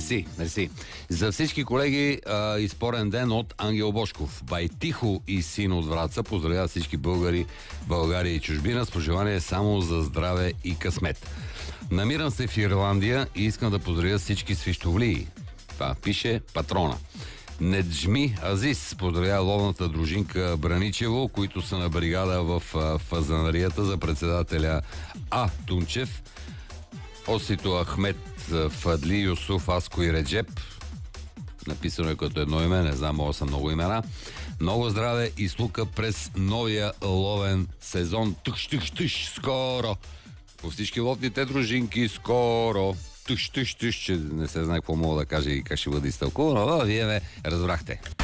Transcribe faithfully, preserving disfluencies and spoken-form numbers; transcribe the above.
Мерси, мерси. За всички колеги а, изпорен ден от Ангел Бошков. Байтихо и син от Враца поздравява всички българи, България и чужбина с пожелание само за здраве и късмет. Намирам се в Ирландия и искам да поздравя всички свищовлии. Това пише патрона. Неджми Азис поздравя ловната дружинка Браничево, които са на бригада в фазанарията за председателя А. Тунчев, Осито Ахмет, Фадли, Юсуф, Аско и Реджеп. Написано е като едно име, не знам, мога са много имена. Много здраве и слука през новия ловен сезон. Тъш, тъш, тъш, скоро! По всички ловните дружинки, скоро! Тъш, тъш, тъш, че не се знае какво мога да кажа и как ще бъде изтълкувано, но вие ме разбрахте.